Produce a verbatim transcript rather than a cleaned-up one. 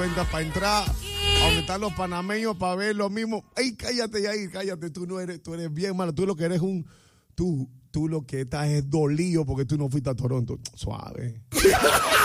Para entrar, a donde están los panameños para ver lo mismo. Ey, cállate ahí, cállate. Tú no eres, tú eres bien malo. Tú lo que eres un, tú, tú lo que estás es dolido porque tú no fuiste a Toronto. Suave.